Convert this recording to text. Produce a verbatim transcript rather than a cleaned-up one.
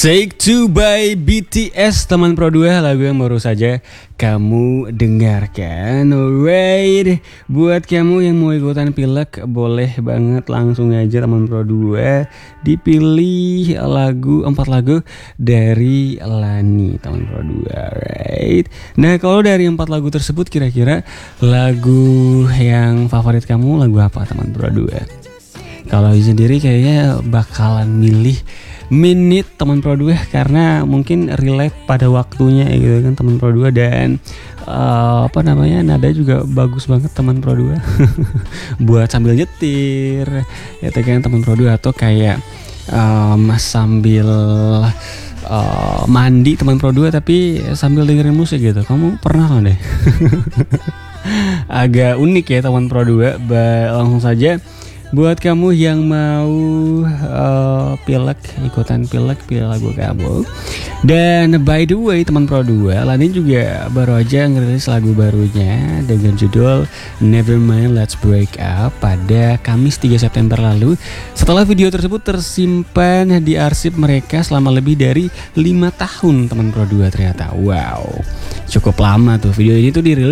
Take Two by B T S, teman Pro dua, lagu yang baru saja kamu dengarkan. Alright, buat kamu yang mau ikutan pilek, boleh banget langsung aja teman Pro dua dipilih lagu, empat lagu dari Lani, teman Pro dua. Alright. Nah, kalau dari empat lagu tersebut kira-kira lagu yang favorit kamu lagu apa teman Pro dua? Kalau sendiri kayaknya bakalan milih Minute teman Pro dua karena mungkin relate pada waktunya gitu kan teman Pro dua, dan uh, apa namanya nada juga bagus banget teman Pro dua buat sambil nyetir ya kan teman Pro dua, atau kayak um, sambil uh, mandi teman Pro dua tapi sambil dengerin musik gitu. Kamu pernah kan deh agak unik ya teman Pro dua. Ba- langsung saja buat kamu yang mau uh, pilek, ikutan pilek, pilih lagu kamu. Dan by the way teman Pro dua, Lani juga baru aja ngerilis lagu barunya dengan judul Nevermind Let's Break Up pada Kamis tiga September lalu. Setelah video tersebut tersimpan di arsip mereka selama lebih dari lima tahun teman Pro dua ternyata. Wow, cukup lama tuh video ini tuh dirilis